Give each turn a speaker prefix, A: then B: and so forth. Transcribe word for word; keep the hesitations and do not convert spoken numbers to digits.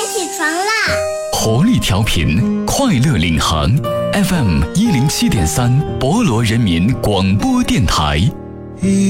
A: 起床啦！
B: 活力调频，快乐领航 ，F M 一零七点三，博罗人民广播电台。